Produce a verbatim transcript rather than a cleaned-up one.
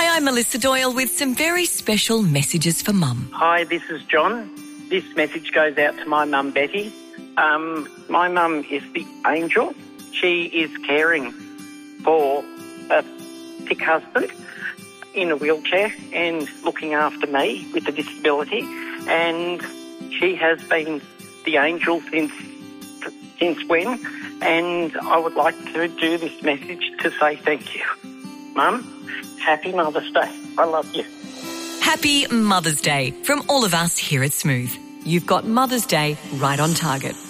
Hi, I'm Melissa Doyle with some very special messages for Mum. Hi, this is John. This message goes out to my mum, Betty. Um, my mum is the angel. She is caring for a sick husband in a wheelchair and looking after me with a disability. And she has been the angel since since when? And I would like to do this message to say thank you. Mum, happy Mother's Day. I love you. Happy Mother's Day from all of us here at Smooth. You've got Mother's Day right on target.